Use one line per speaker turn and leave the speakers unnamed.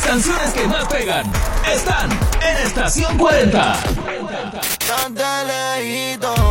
canciones que más pegan están en Estación 40.
Tan de lejito